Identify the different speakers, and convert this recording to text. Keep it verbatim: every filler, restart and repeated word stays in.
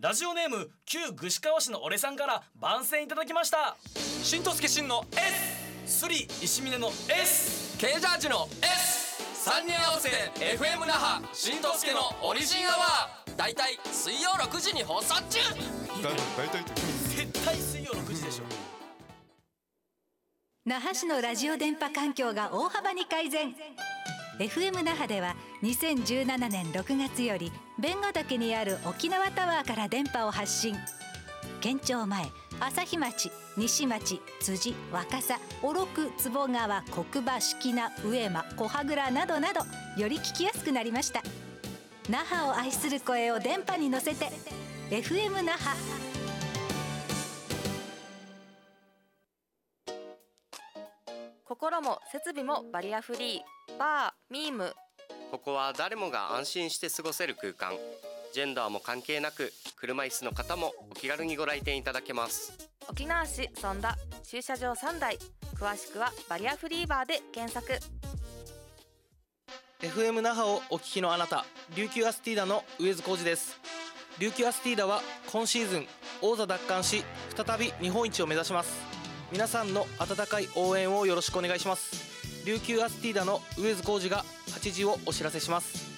Speaker 1: ラジオネーム旧串川市の俺さんから番宣いただきました。
Speaker 2: 新とすけしんの
Speaker 1: S、 スリ石峰の S、
Speaker 2: K ジャージの S、 さんにん合わせて エフエム 那覇新とすけのオリジンアワー、だいたい水曜ろくじに放送中。
Speaker 3: だだいたい
Speaker 1: 絶対水曜ろくじでしょ。
Speaker 4: 那覇市のラジオ電波環境が大幅に改善。 エフエム 那覇ではにせんじゅうななねんろくがつより弁護岳にある沖縄タワーから電波を発信。県庁前、朝日町、西町、辻、若狭、小禄、坪川、国場、敷名、上間、小羽倉などなど、より聞きやすくなりました。那覇を愛する声を電波に乗せて エフエム 那覇。
Speaker 5: 心も設備もバリアフリー、バーミーム。
Speaker 6: ここは誰もが安心して過ごせる空間。ジェンダーも関係なく、車椅子の方もお気軽にご来店いただけます。
Speaker 5: 沖縄市尊田、駐車場さんだい。詳しくはバリアフリーバーで検索。
Speaker 7: エフエム 那覇をお聞きのあなた、琉球アスティーダの上津浩二です。琉球アスティーダは今シーズン王座奪還し、再び日本一を目指します。皆さんの温かい応援をよろしくお願いします。琉球アスティーダの上津浩二がはちじをお知らせします。